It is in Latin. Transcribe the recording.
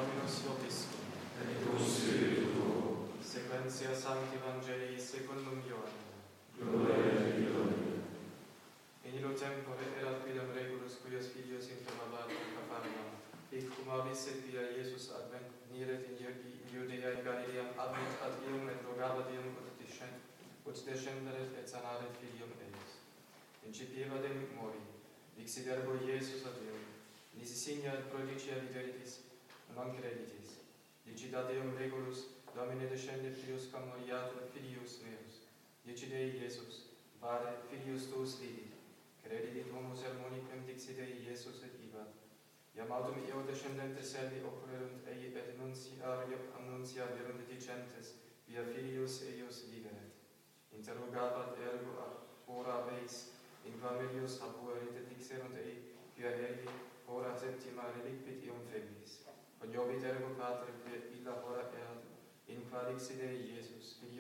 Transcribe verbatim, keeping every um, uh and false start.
Dominus vobiscum. Et cum spiritu tuo. Sequentia Sancti Evangelii secundum Ioannem. Gloria Deo. In illo tempore erat quidem regulus cuius filius interrogabat in Capharnaum. Hic cum audisset via Iesus advent niret in Iudea in Galileam advent ad ium et rogabat ium ut descend ut descenderet et sanaret filium eius. Incipieva demic mori, dixi verbo Iesus ad ium, nisi signa et prodigia videritis, non creditis. Dicit ad eum regulus, Domine descendet triusquam moriatur filius meus. Dicit Dei Iesus, vare filius tuus vidit. Credidit homo sermonicum dixi Dei Iesus et ibat. Iam autem eo descendentes servi occurrerunt ei et annunciaverunt dicentes, via filius eius viveret. Interrogabat ergo ora veis, in qua melius habuerit et dixerunt ei, via heri, hora septima reliquit ium febris. Coniovit ergo Pater, quia illa hora erat, in qua dixi Dei Iesus,